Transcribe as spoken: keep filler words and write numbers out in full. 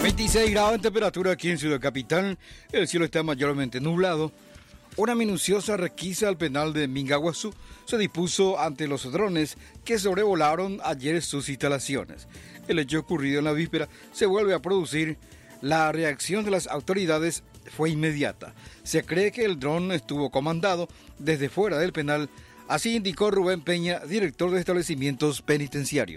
veintiséis grados en temperatura aquí en Ciudad Capital. El cielo está mayormente nublado. Una minuciosa requisa al penal de Mingaguazú se dispuso ante los drones que sobrevolaron ayer sus instalaciones. El hecho ocurrido en la víspera se vuelve a producir. La reacción de las autoridades fue inmediata. Se cree que el dron estuvo comandado desde fuera del penal. Así indicó Rubén Peña, director de establecimientos penitenciarios.